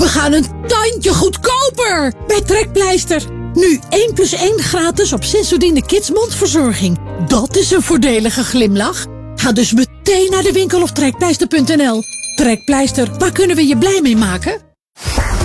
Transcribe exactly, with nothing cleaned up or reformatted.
We gaan een tandje goedkoper bij Trekpleister. Nu één plus één gratis op Sensodyne Kids mondverzorging. Dat is een voordelige glimlach. Ga dus meteen naar de winkel of trekpleister punt n l. Trekpleister, waar kunnen we je blij mee maken?